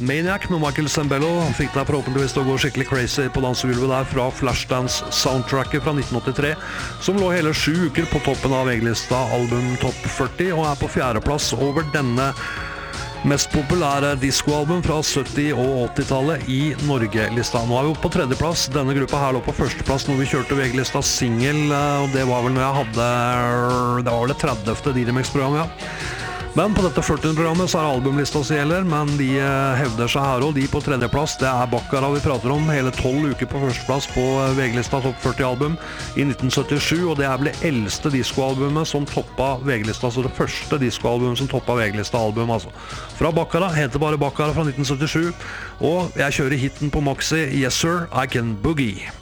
Maniac med Michael Sembello. Han fikk deg forhåpentligvis til å gå skikkelig crazy på dansegulvet der fra Flashdance-soundtracket fra 1983, som lå hele 7 uker på toppen av VG-lista album Top 40, og på 4. plass over denne mest populære discoalbum fra 70- og 80-tallet i Norge-lista. Nå vi på 3. plass. Denne gruppa her lå på 1. plass når vi kjørte VG-lista single, og det var vel når jeg hadde, det var vel det 30. Didymix-programmet, ja. Men på dette 40-programmet så det albumlista som gjelder, men de hevder seg her, og de på 3. plass, det Baccara vi prater om, hele 12 uker på 1. plass på VG-lista Top 40 album i 1977, og det vel det eldste discoalbumet som toppa VG-lista, så det første discoalbumet som toppa VG-lista album, altså. Fra Baccara, heter bare Baccara fra 1977, og jeg kjører hitten på Maxi, Yes Sir, I Can Boogie.